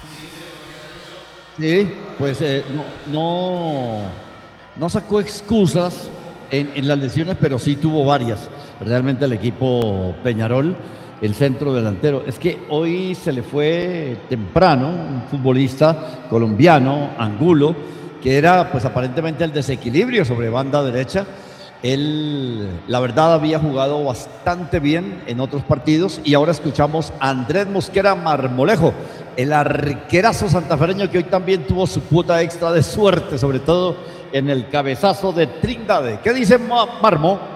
Sí, pues no sacó excusas en las lesiones, pero sí tuvo varias. Realmente el equipo Peñarol, el centro delantero. Es que hoy se le fue temprano un futbolista colombiano, Angulo, que era pues aparentemente el desequilibrio sobre banda derecha. Él, la verdad, había jugado bastante bien en otros partidos y ahora escuchamos a Andrés Mosquera Marmolejo, el arquerazo santafereño que hoy también tuvo su cuota extra de suerte, sobre todo en el cabezazo de Trindade. ¿Qué dice Marmo?